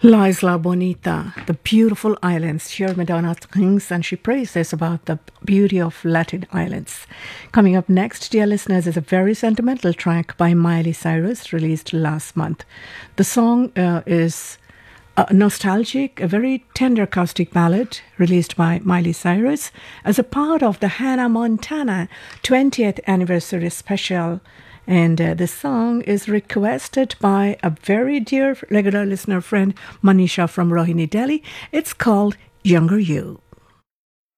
La Isla Bonita, the beautiful islands. Here Madonna sings and she praises about the beauty of Latin islands. Coming up next, dear listeners, is a very sentimental track by Miley Cyrus released last month. The song is nostalgic, a very tender acoustic ballad released by Miley Cyrus as a part of the Hannah Montana 20th anniversary special. And the song is requested by a very dear regular listener friend, Manisha from Rohini, Delhi. It's called Younger You.